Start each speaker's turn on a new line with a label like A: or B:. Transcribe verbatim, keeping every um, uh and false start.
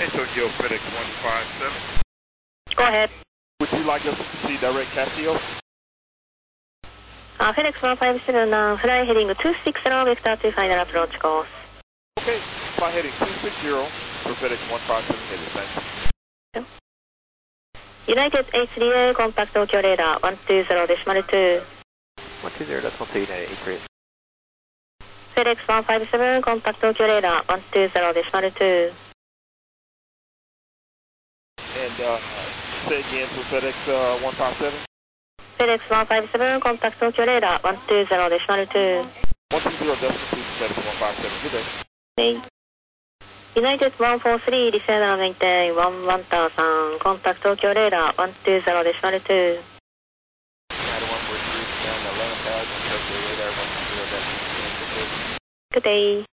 A: Hey, Tokyo FedEx one five seven.
B: Go ahead.
A: Would you like us to see direct Casio?
B: Uh, FedEx one five seven, uh, fly heading two six zero, vector to final approach course.
A: Okay, fly heading two six zero for FedEx one five seven headed, thanks.
B: Yeah. United H three A, contact Tokyo radar one two zero decimal two.
C: one two zero decimal two, United eight three.
B: FedEx one five seven, contact Tokyo radar one two zero decimal two.
A: And uh, say again for FedEx uh, one five seven.
B: FedEx one five seven, contact Tokyo radar one two zero decimal two.
A: one two zero decimal two, FedEx one five seven, good day.
B: Okay. United one four three, descend maintain one one thousand, contact Tokyo radar one two zero decimal two.
C: United one four three, descend eleven thousand, Tokyo radar one two zero decimal two.
B: Good day.